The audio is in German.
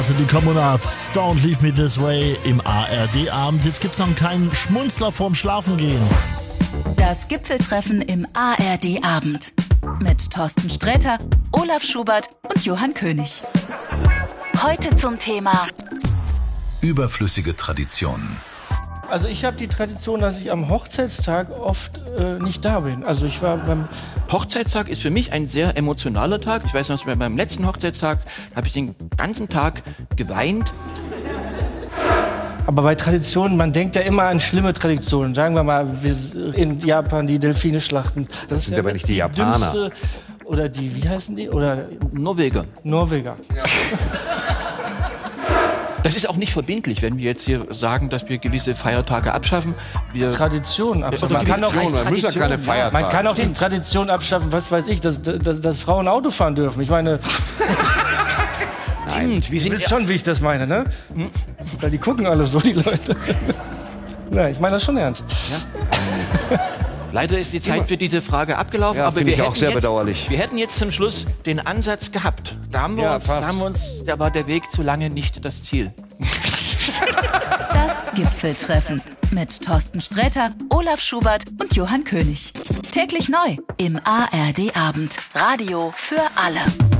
Also die Kommunards, Don't Leave Me This Way im ARD-Abend. Jetzt gibt's noch einen kleinen Schmunzler vorm Schlafengehen. Das Gipfeltreffen im ARD-Abend. Mit Thorsten Sträter, Olaf Schubert und Johann König. Heute zum Thema überflüssige Traditionen. Also ich habe die Tradition, dass ich am Hochzeitstag oft nicht da bin. Also ich war beim Hochzeitstag ist für mich ein sehr emotionaler Tag. Ich weiß noch, bei meinem letzten Hochzeitstag habe ich den ganzen Tag geweint. Aber bei Traditionen, man denkt ja immer an schlimme Traditionen. Sagen wir mal, in Japan die Delfine schlachten. Das sind aber nicht die Japaner. Dümmste, oder die, wie heißen die? Oder Norweger. Norweger. Ja. Das ist auch nicht verbindlich, wenn wir jetzt hier sagen, dass wir gewisse Feiertage abschaffen. Traditionen abschaffen. Man kann auch müssen ja keine Feiertage. Man kann auch die Tradition abschaffen, was weiß ich, dass Frauen Auto fahren dürfen. Ich meine... Nein, du wisst schon, wie ich das meine, ne? Weil die gucken alle so, die Leute. Nein, ich meine das schon ernst. Ja. Leider ist die Zeit für diese Frage abgelaufen, ja, aber wir auch sehr bedauerlich. Wir hätten jetzt zum Schluss den Ansatz gehabt. Da war der Weg zu lange nicht das Ziel. Das Gipfeltreffen mit Thorsten Sträter, Olaf Schubert und Johann König. Täglich neu im ARD-Abend. Radio für alle.